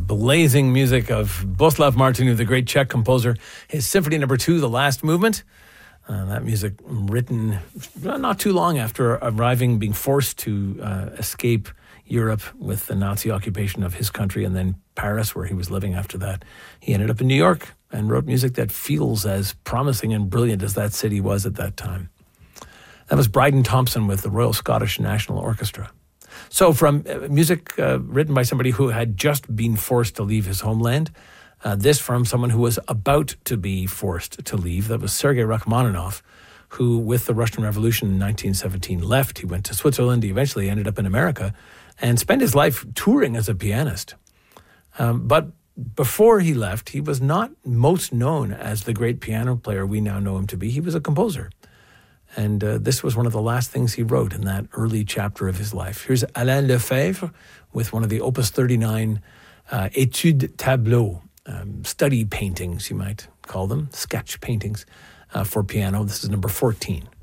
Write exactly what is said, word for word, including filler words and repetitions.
blazing music of Boleslav Martinu, the great Czech composer. His Symphony Number Two, the last movement. Uh, that music written not too long after arriving, being forced to uh, escape Europe with the Nazi occupation of his country, and then Paris, where he was living after that. He ended up in New York and wrote music that feels as promising and brilliant as that city was at that time. That was Bryden Thompson with the Royal Scottish National Orchestra. So from uh, music uh, written by somebody who had just been forced to leave his homeland, uh, this from someone who was about to be forced to leave. That was Sergei Rachmaninoff, who with the Russian Revolution in nineteen seventeen left. He went to Switzerland. He eventually ended up in America and spent his life touring as a pianist. Um, but before he left, he was not most known as the great piano player we now know him to be. He was a composer. And uh, this was one of the last things he wrote in that early chapter of his life. Here's Alain Lefebvre with one of the Opus thirty-nine uh, Études Tableaux, um, study paintings, you might call them, sketch paintings uh, for piano. This is number fourteen.